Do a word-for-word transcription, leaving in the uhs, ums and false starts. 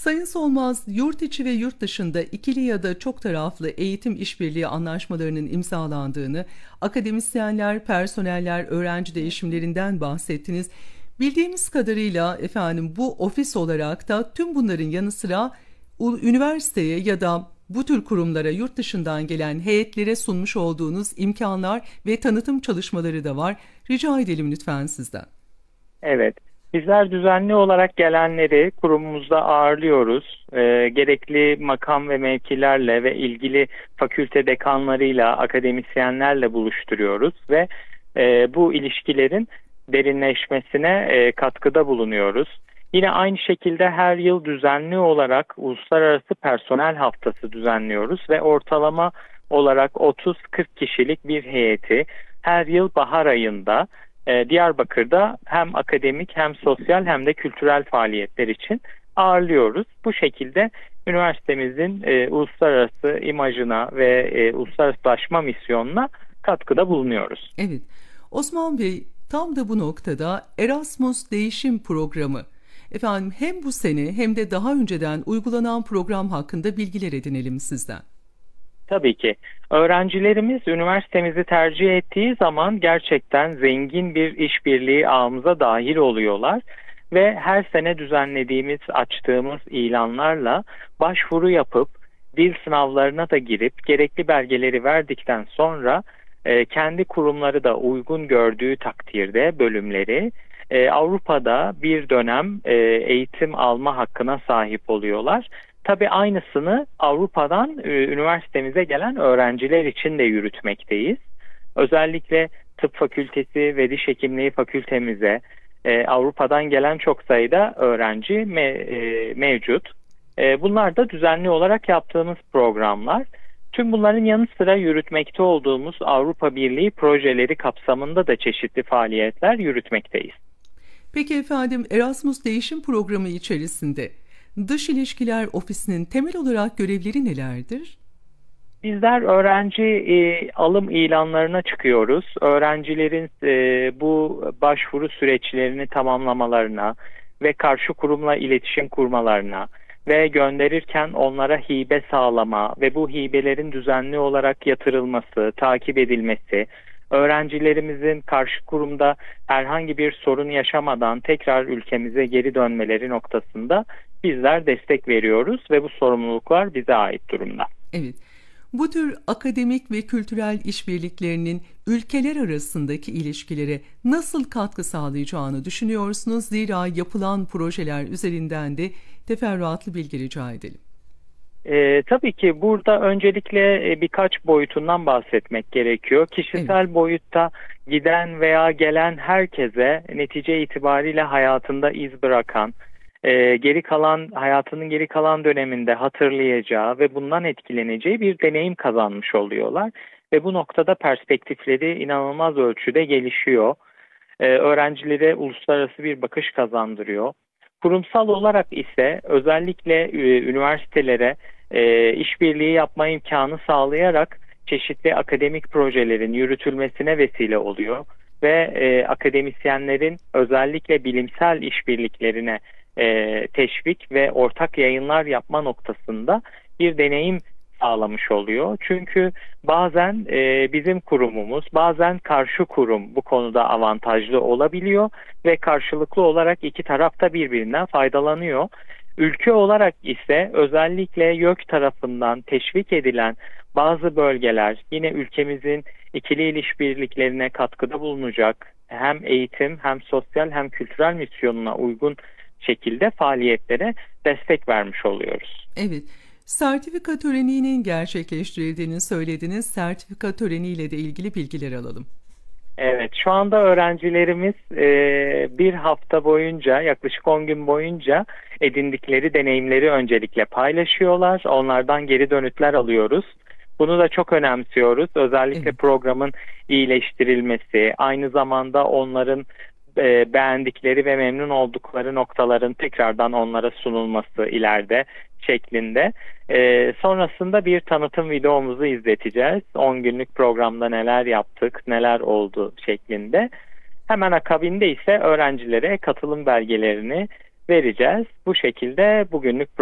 Sayın Solmaz, yurt içi ve yurt dışında ikili ya da çok taraflı eğitim işbirliği anlaşmalarının imzalandığını, akademisyenler, personeller, öğrenci değişimlerinden bahsettiniz. Bildiğimiz kadarıyla efendim bu ofis olarak da tüm bunların yanı sıra u- üniversiteye ya da bu tür kurumlara yurt dışından gelen heyetlere sunmuş olduğunuz imkanlar ve tanıtım çalışmaları da var. Rica edelim lütfen sizden. Evet, bizler düzenli olarak gelenleri kurumumuzda ağırlıyoruz. Ee, gerekli makam ve mevkilerle ve ilgili fakülte dekanlarıyla, akademisyenlerle buluşturuyoruz ve e, bu ilişkilerin derinleşmesine e, katkıda bulunuyoruz. Yine aynı şekilde her yıl düzenli olarak Uluslararası Personel Haftası düzenliyoruz ve ortalama olarak otuz kırk kişilik bir heyeti her yıl bahar ayında e, Diyarbakır'da hem akademik hem sosyal hem de kültürel faaliyetler için ağırlıyoruz. Bu şekilde üniversitemizin e, uluslararası imajına ve e, uluslararasılaşma misyonuna katkıda bulunuyoruz. Evet, Osman Bey tam da bu noktada Erasmus Değişim Programı. Efendim hem bu sene hem de daha önceden uygulanan program hakkında bilgiler edinelim sizden. Tabii ki. Öğrencilerimiz üniversitemizi tercih ettiği zaman gerçekten zengin bir işbirliği ağımıza dahil oluyorlar ve her sene düzenlediğimiz, açtığımız ilanlarla başvuru yapıp dil sınavlarına da girip gerekli belgeleri verdikten sonra e, kendi kurumları da uygun gördüğü takdirde bölümleri e, Avrupa'da bir dönem e, eğitim alma hakkına sahip oluyorlar. Tabii aynısını Avrupa'dan e, üniversitemize gelen öğrenciler için de yürütmekteyiz. Özellikle tıp fakültesi ve diş hekimliği fakültemize e, Avrupa'dan gelen çok sayıda öğrenci me, e, mevcut. E, bunlar da düzenli olarak yaptığımız programlar. Tüm bunların yanı sıra yürütmekte olduğumuz Avrupa Birliği projeleri kapsamında da çeşitli faaliyetler yürütmekteyiz. Peki efendim Erasmus Değişim Programı içerisinde Dış İlişkiler Ofisi'nin temel olarak görevleri nelerdir? Bizler öğrenci e, alım ilanlarına çıkıyoruz. Öğrencilerin e, bu başvuru süreçlerini tamamlamalarına ve karşı kurumla iletişim kurmalarına ve gönderirken onlara hibe sağlama ve bu hibelerin düzenli olarak yatırılması, takip edilmesi, öğrencilerimizin karşı kurumda herhangi bir sorun yaşamadan tekrar ülkemize geri dönmeleri noktasında bizler destek veriyoruz ve bu sorumluluklar bize ait durumda. Evet. Bu tür akademik ve kültürel işbirliklerinin ülkeler arasındaki ilişkilere nasıl katkı sağlayacağını düşünüyorsunuz? Zira yapılan projeler üzerinden de teferruatlı bilgi rica edelim. Ee, tabii ki burada öncelikle e, birkaç boyutundan bahsetmek gerekiyor. Kişisel Evet. boyutta giden veya gelen herkese netice itibariyle hayatında iz bırakan, e, geri kalan hayatının geri kalan döneminde hatırlayacağı ve bundan etkileneceği bir deneyim kazanmış oluyorlar. Ve bu noktada perspektifleri inanılmaz ölçüde gelişiyor. E, öğrencilere uluslararası bir bakış kazandırıyor. Kurumsal olarak ise özellikle e, üniversitelere e, işbirliği yapma imkanı sağlayarak çeşitli akademik projelerin yürütülmesine vesile oluyor ve e, akademisyenlerin özellikle bilimsel işbirliklerine e, teşvik ve ortak yayınlar yapma noktasında bir deneyim sağlamış oluyor. Çünkü bazen e, bizim kurumumuz, bazen karşı kurum bu konuda avantajlı olabiliyor ve karşılıklı olarak iki taraf da birbirinden faydalanıyor. Ülke olarak ise özellikle YÖK tarafından teşvik edilen bazı bölgeler yine ülkemizin ikili işbirliklerine katkıda bulunacak hem eğitim hem sosyal hem kültürel misyonuna uygun şekilde faaliyetlere destek vermiş oluyoruz. Evet. Sertifika töreninin gerçekleştirildiğini söylediniz. Sertifika töreniyle de ilgili bilgiler alalım. Evet, şu anda öğrencilerimiz e, bir hafta boyunca, yaklaşık on gün boyunca edindikleri deneyimleri öncelikle paylaşıyorlar. Onlardan geri dönütler alıyoruz. Bunu da çok önemsiyoruz. Özellikle Evet. programın iyileştirilmesi, aynı zamanda onların e, beğendikleri ve memnun oldukları noktaların tekrardan onlara sunulması ileride şeklinde. E, sonrasında bir tanıtım videomuzu izleteceğiz. on günlük programda neler yaptık, neler oldu şeklinde. Hemen akabinde ise öğrencilere katılım belgelerini vereceğiz. Bu şekilde bugünlük